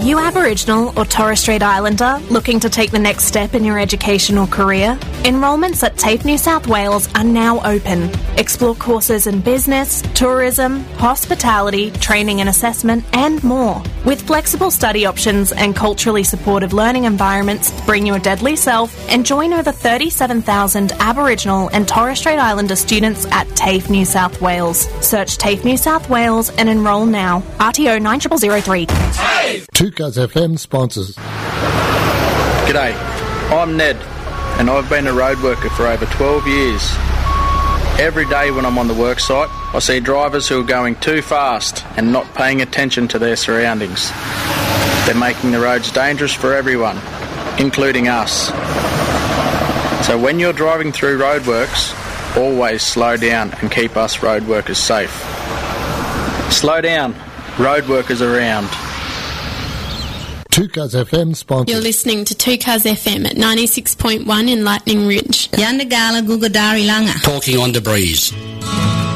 you Aboriginal or Torres Strait Islander looking to take the next step in your education or career? Enrolments at TAFE New South Wales are now open. Explore courses in business, tourism, hospitality, training and assessment, and more. With flexible study options and culturally supportive learning environments to bring your deadly self, and join over 37,000 Aboriginal and Torres Strait Islander students at TAFE New South Wales. Search TAFE New South Wales and enrol now. RTO 90003. TAFE! 2Cuz FM sponsors. G'day, I'm Ned, and I've been a road worker for over 12 years. Every day when I'm on the work site, I see drivers who are going too fast and not paying attention to their surroundings. They're making the roads dangerous for everyone, including us. So when you're driving through roadworks, always slow down and keep us road workers safe. Slow down, road workers around. 2Cuz FM sponsors. You're listening to 2Cuz FM at 96.1 in Lightning Ridge. Yandagala Gugadari Langa. Talking on the breeze.